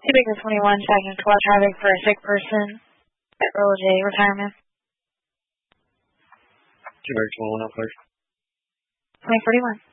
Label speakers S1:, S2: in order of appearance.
S1: Baker 21, checking squad traffic for a sick person at Roll J retirement.
S2: Baker 21, up there.
S1: 2041.